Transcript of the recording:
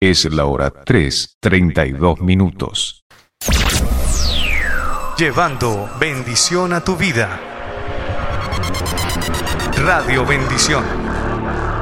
Es la hora 3:32. Llevando bendición a tu vida. Radio Bendición.